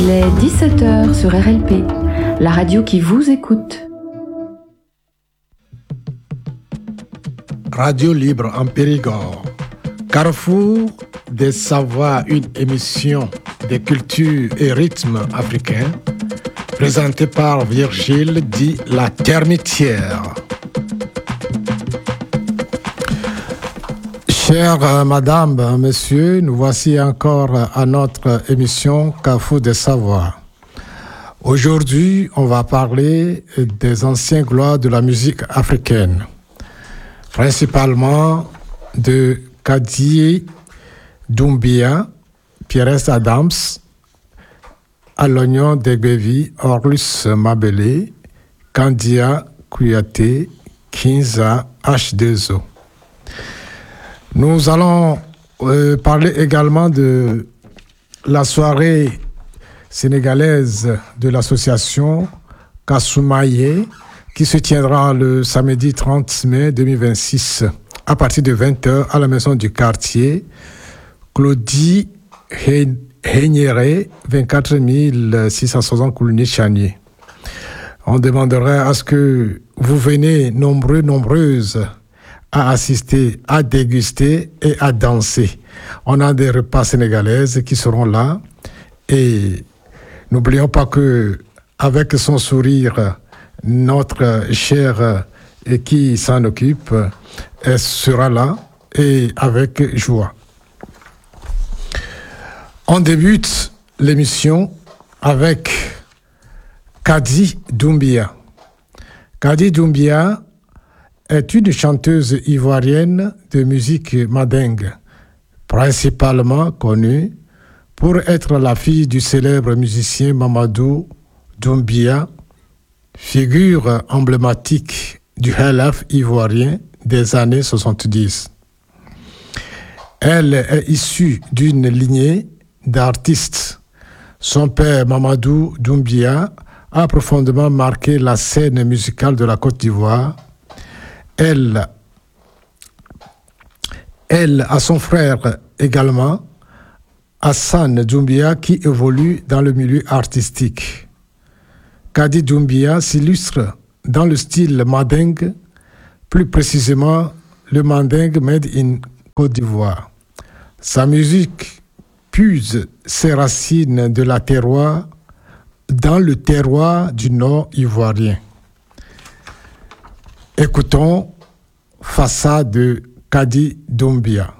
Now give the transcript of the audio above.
Il est 17h sur RLP, la radio qui vous écoute. Radio Libre en Périgord. Carrefour des Savoirs, une émission de culture et rythme africain, présentée par Virgile dit La Termitière. Chères Madame, Messieurs, nous voici encore à notre émission Carrefour des Savoirs. Aujourd'hui, on va parler des anciens gloires de la musique africaine, principalement de Kadi Doumbia, Pierre Adams, Alognon Degbevi, Orlus Mabele, Kandia Kouyaté, Kinza H2O. Nous allons parler également de la soirée sénégalaise de l'association Kasoumaye qui se tiendra le samedi 30 mai 2026 à partir de 20h à la maison du quartier Claudie Heigneret, 24 660 Coulny-Chanier. On demanderait à ce que vous venez nombreuses à assister, à déguster et à danser. On a des repas sénégalaises qui seront là et n'oublions pas que avec son sourire, notre chère et qui s'en occupe, elle sera là et avec joie. On débute l'émission avec Kadi Doumbia. Kadi Doumbia est une chanteuse ivoirienne de musique mandingue, principalement connue pour être la fille du célèbre musicien Mamadou Doumbia, figure emblématique du highlife ivoirien des années 70. Elle est issue d'une lignée d'artistes. Son père, Mamadou Doumbia, a profondément marqué la scène musicale de la Côte d'Ivoire. Elle a son frère également, Hassan Doumbia, qui évolue dans le milieu artistique. Kadi Doumbia s'illustre dans le style mandingue, plus précisément le mandingue made in Côte d'Ivoire. Sa musique puise ses racines de la terroir dans le terroir du nord ivoirien. Écoutons Fassa de Kadi Doumbia.